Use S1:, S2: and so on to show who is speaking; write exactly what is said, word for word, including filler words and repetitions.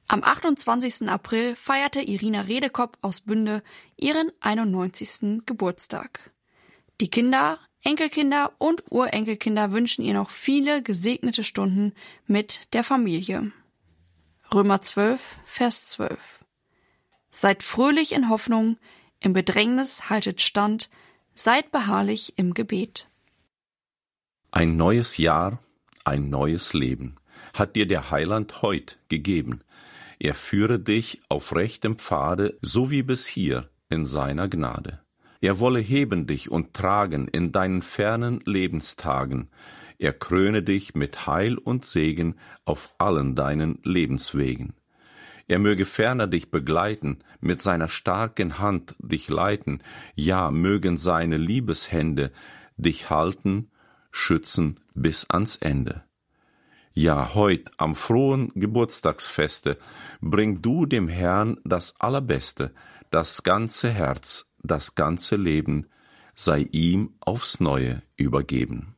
S1: Am achtundzwanzigsten April feierte Irina Redekopp aus Bünde ihren einundneunzigsten Geburtstag. Die Kinder, Enkelkinder und Urenkelkinder wünschen ihr noch viele gesegnete Stunden mit der Familie. Römer zwölf, Vers zwölf. Seid fröhlich in Hoffnung, im Bedrängnis haltet stand, seid beharrlich im Gebet.
S2: Ein neues Jahr, ein neues Leben hat dir der Heiland heut gegeben. Er führe dich auf rechtem Pfade, so wie bis hier in seiner Gnade. Er wolle heben dich und tragen in deinen fernen Lebenstagen. Er kröne dich mit Heil und Segen auf allen deinen Lebenswegen. Er möge ferner dich begleiten, mit seiner starken Hand dich leiten, ja, mögen seine Liebeshände dich halten, schützen bis ans Ende. Ja, heut am frohen Geburtstagsfeste bring du dem Herrn das Allerbeste, das ganze Herz, das ganze Leben sei ihm aufs Neue übergeben.